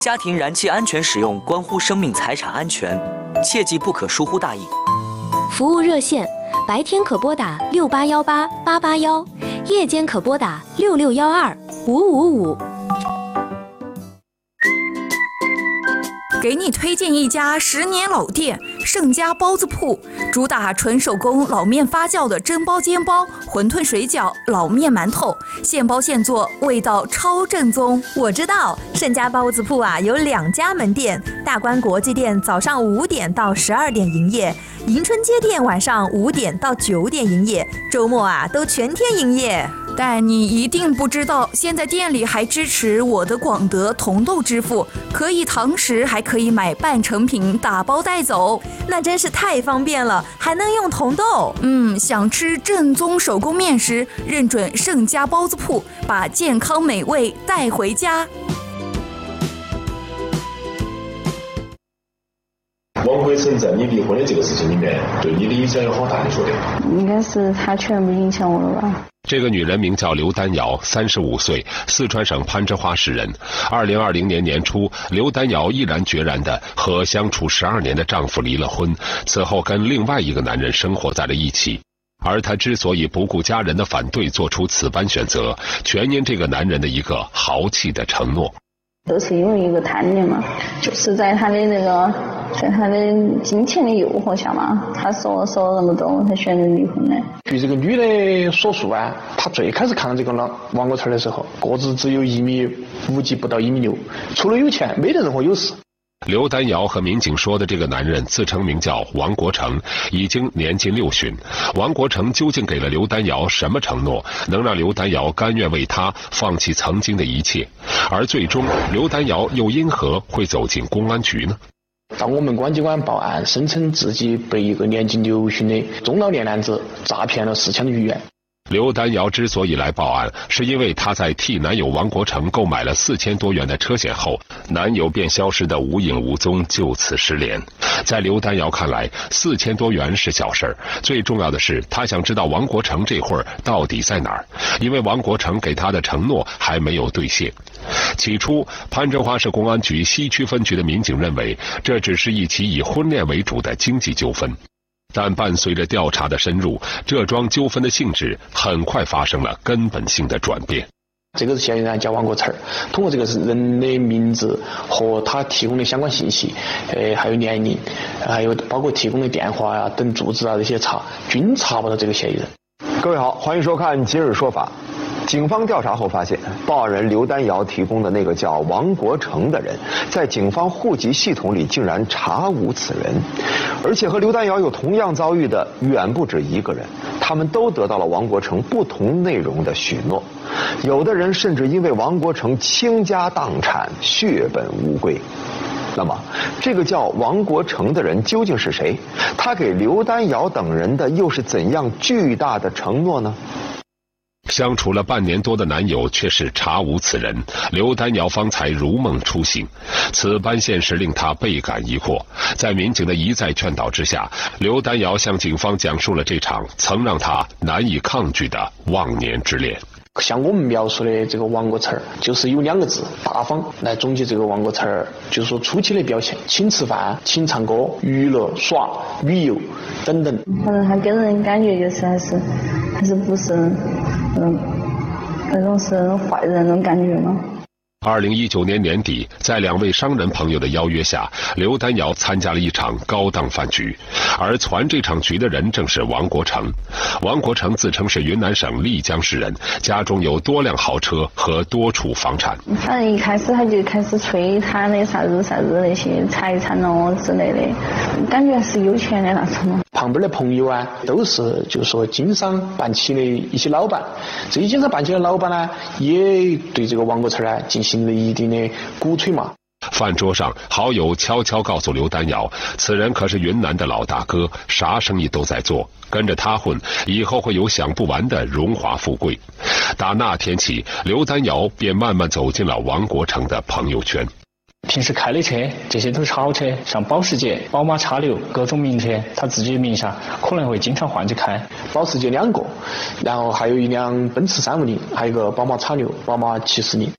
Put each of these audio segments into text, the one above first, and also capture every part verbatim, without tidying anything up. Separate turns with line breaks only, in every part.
家庭燃气安全使用关乎生命财产安全，切记不可疏忽大意。
服务热线：白天可拨打六八幺八八八幺，夜间可拨打六六幺二五五五。
给你推荐一家十年老店盛家包子铺，主打纯手工老面发酵的蒸包、煎包、馄饨、水饺、老面、馒头，现包现做，味道超正宗。
我知道盛家包子铺啊有两家门店，大观国际店早上五点到十二点营业，迎春街店晚上五点到九点营业，周末啊都全天营业。
但你一定不知道，现在店里还支持我的广德同豆支付，可以堂食，还可以买半成品打包带走，
那真是太方便了，还能用同豆。
嗯，想吃正宗手工面食，认准盛家包子铺，把健康美味带回家。
王辉成在你离婚的这个事情里面，对你的影响有好大？你说的？
应该是他全部影响我了吧。
这个女人名叫刘丹瑶，三十五岁，四川省攀枝花市人。二零二零年年初，刘丹瑶毅然决然地和相处十二年的丈夫离了婚，此后跟另外一个男人生活在了一起。而她之所以不顾家人的反对做出此般选择，全因这个男人的一个豪气的承诺。
都是因为一个贪念嘛，就是在他的那个，在他的金钱的诱惑下嘛，他说说那么多，我才选择离婚的。
据这个女的所述啊，她最开始看到这个王国成的时候，个子只有一米五几，不到一米六，除了有钱，没得任何优势。
刘丹瑶和民警说的这个男人自称名叫王国成，已经年近六旬。王国成究竟给了刘丹瑶什么承诺，能让刘丹瑶甘愿为他放弃曾经的一切？而最终，刘丹瑶又因何会走进公安局呢？
当我们公安机关报案，声称自己被一个年近六旬的中老年男子诈骗了四千的余元。
刘丹瑶之所以来报案，是因为她在替男友王国成购买了四千多元的车险后，男友便消失得无影无踪，就此失联。在刘丹瑶看来，四千多元是小事儿，最重要的是她想知道王国成这会儿到底在哪儿，因为王国成给她的承诺还没有兑现。起初，攀枝花市公安局西区分局的民警认为，这只是一起以婚恋为主的经济纠纷。但伴随着调查的深入，这桩纠纷的性质很快发生了根本性的转变。
这个嫌疑人叫王国成，通过这个人的名字和他提供的相关信息，呃，还有年龄，还有包括提供的电话啊等住址啊这些查，均查不到这个嫌疑人。
各位好，欢迎收看《今日说法》。警方调查后发现，报案人刘丹瑶提供的那个叫王国成的人，在警方户籍系统里竟然查无此人，而且和刘丹瑶有同样遭遇的远不止一个人，他们都得到了王国成不同内容的许诺，有的人甚至因为王国成倾家荡产，血本无归。那么，这个叫王国成的人究竟是谁？他给刘丹瑶等人的又是怎样巨大的承诺呢？
相处了半年多的男友却是查无此人，刘丹瑶方才如梦初醒。此般现实令她倍感疑惑。在民警的一再劝导之下，刘丹瑶向警方讲述了这场曾让她难以抗拒的忘年之恋。
像我们描述的这个王国成，就是有两个字大方来总结这个王国成，就是说初期的表现，请吃饭、请唱歌、娱乐、耍、旅游等等。
反正他给人感觉就是还是还是不是嗯那种是坏人那种感觉吗？
二零一九年年底，在两位商人朋友的邀约下，刘丹瑶参加了一场高档饭局，而传这场局的人正是王国成。王国成自称是云南省丽江市人，家中有多辆豪车和多处房产。
反正一开始他就开始吹他的啥子啥子那些财产哦之类的，感觉是有钱的那种。
旁边的朋友啊，都是就是说经商办起的一些老板，这些经商办起的老板呢，也对这个王国成呢进行了一定的鼓吹嘛。
饭桌上，好友悄悄告诉刘丹瑶，此人可是云南的老大哥，啥生意都在做，跟着他混，以后会有享不完的荣华富贵。打那天起，刘丹瑶便慢慢走进了王国成的朋友圈。
平时开的车，这些都是好车，像保时捷、宝马 X 六各种名车，他自己名下可能会经常换着开。
保时捷两个，然后还有一辆奔驰三五零，还有一个宝马 X 六、宝马七四零。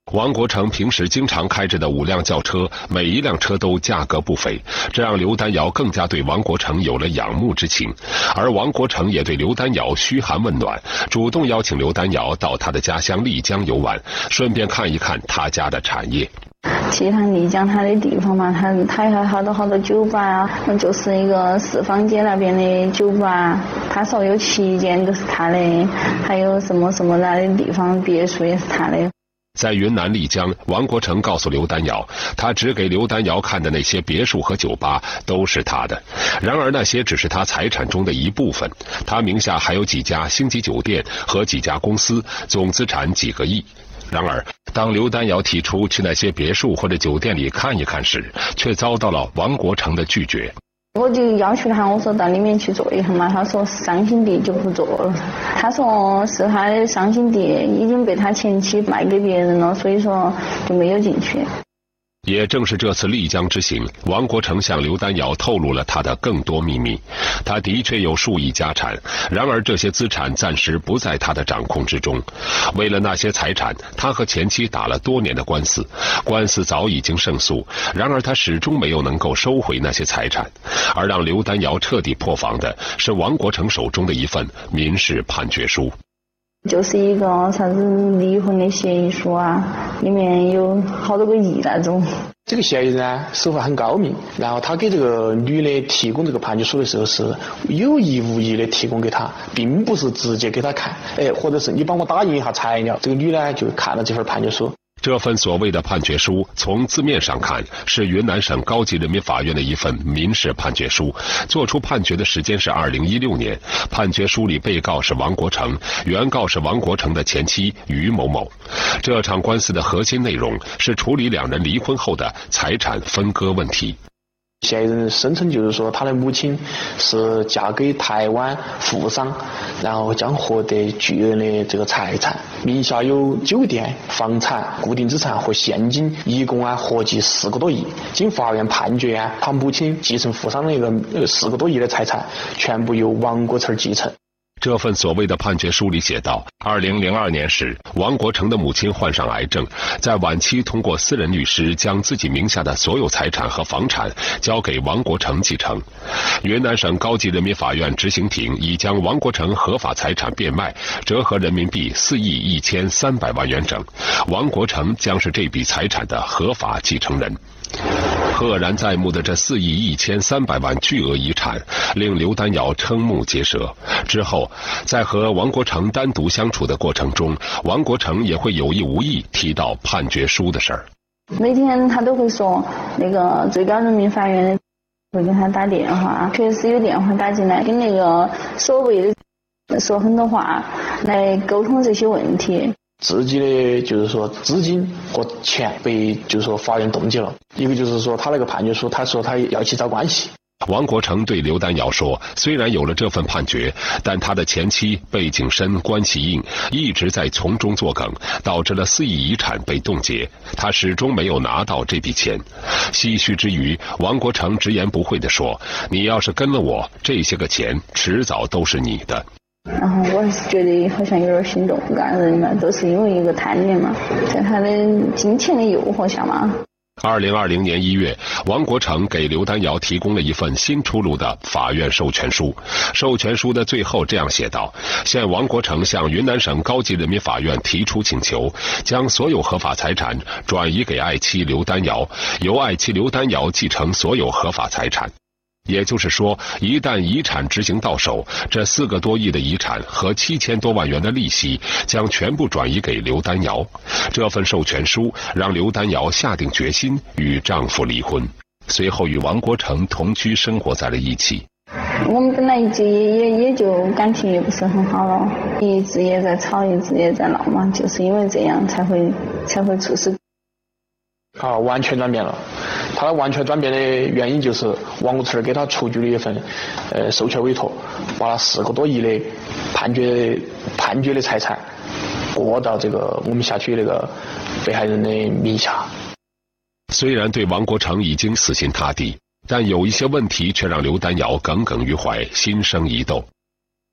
王国成平时经常开着的五辆轿车，每一辆车都价格不菲，这让刘丹尧更加对王国成有了仰慕之情。而王国成也对刘丹尧嘘寒问暖，主动邀请刘丹尧到他的家乡丽江游玩，顺便看一看他家的产业。
去一趟丽江它的地方嘛，它它有好多好多酒吧啊，就是一个四方街那边的酒吧，他说有七间都是他的，还有什么什么那的地方别墅也是他的。
在云南丽江，王国成告诉刘丹尧，他只给刘丹尧看的那些别墅和酒吧都是他的，然而那些只是他财产中的一部分，他名下还有几家星级酒店和几家公司，总资产几个亿。然而当刘丹尧提出去那些别墅或者酒店里看一看时，却遭到了王国成的拒绝。
我就要求他，我说到里面去做一下嘛，他说伤心地就不做了。他说是他的伤心地已经被他前妻卖给别人了，所以说就没有进去。
也正是这次丽江之行，王国成向刘丹尧透露了他的更多秘密。他的确有数亿家产，然而这些资产暂时不在他的掌控之中。为了那些财产，他和前妻打了多年的官司，官司早已经胜诉，然而他始终没有能够收回那些财产。而让刘丹尧彻底破防的是王国成手中的一份民事判决书。
就是一个啥子离婚的协议书啊，里面有好多个亿那种。
这个嫌疑人呢手法很高明，然后他给这个女的提供这个判决书的时候是有意无意的提供给他，并不是直接给他看，哎，或者是你帮我打印一下材料，这个女的就看了这份判决书。
这份所谓的判决书，从字面上看是云南省高级人民法院的一份民事判决书，作出判决的时间是二零一六年。判决书里被告是王国成，原告是王国成的前妻于某某。这场官司的核心内容是处理两人离婚后的财产分割问题。
嫌疑人声称就是说他的母亲是嫁给台湾富商，然后将获得巨额的这个财产，名下有酒店、房产、固定资产和现金，一共啊合计四个多亿。经法院判决啊，他母亲继承富商那个四个多亿的财产，全部由王国成继承。
这份所谓的判决书里写道，二零零二年时，王国成的母亲患上癌症，在晚期通过私人律师将自己名下的所有财产和房产交给王国成继承。云南省高级人民法院执行庭已将王国成合法财产变卖，折合人民币四亿一千三百万元整，王国成将是这笔财产的合法继承人。赫然在目的这四亿一千三百万巨额遗产，令刘丹尧瞠目结舌。之后，在和王国成单独相处的过程中，王国成也会有意无意提到判决书的事儿。
每天他都会说，那个最高人民法院会给他打电话，确实有电话打进来，跟那个所谓的说很多话来沟通这些问题。
自己的就是说资金和钱被就是说法院冻结了，一个就是说他那个判决书，他说他要去找关系。
王国成对刘丹尧说，虽然有了这份判决，但他的前妻背景深关系硬，一直在从中作梗，导致了四亿遗产被冻结，他始终没有拿到这笔钱。唏嘘之余，王国成直言不讳地说，你要是跟了我，这些个钱迟早都是你的。
然后我是觉得好像有点心动感人嘛，都是因为一个贪念嘛，在他的金钱的诱惑下嘛。
二零二零年一月，王国成给刘丹尧提供了一份新出炉的法院授权书。授权书的最后这样写道：现王国成向云南省高级人民法院提出请求，将所有合法财产转移给爱妻刘丹尧，由爱妻刘丹尧继承所有合法财产。也就是说，一旦遗产执行到手，这四个多亿的遗产和七千多万元的利息将全部转移给刘丹尧。这份授权书让刘丹尧下定决心与丈夫离婚，随后与王国成同居生活在了一起。
我们本来就也也也就感情也不是很好了，一直也在吵，一直也在闹嘛，就是因为这样才会才会促使。
啊，完全转变了。他的完全转变的原因就是王国成给他出具了一份呃授权委托，把那四个多亿的判决判决的财产过到这个我们辖区那个被害人的名下。
虽然对王国成已经死心塌地，但有一些问题却让刘丹尧耿耿于怀，心生疑窦。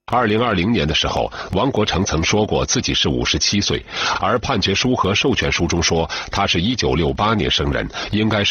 二零二零年的时候，王国成曾说过自己是五十七岁，而判决书和授权书中说他是一九六八年生人，应该是